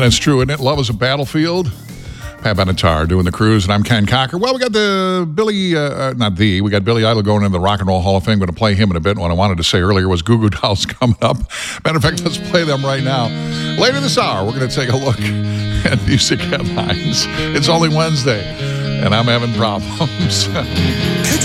And it's true, isn't it? Love is a battlefield. Pat Benatar doing the cruise, and I'm Ken Cocker. Well, we got we got Billy Idol going into the Rock and Roll Hall of Fame. Going to play him in a bit. What I wanted to say earlier was Goo Goo Dolls coming up. Matter of fact, let's play them right now. Later this hour, we're going to take a look at music headlines. It's only Wednesday, and I'm having problems.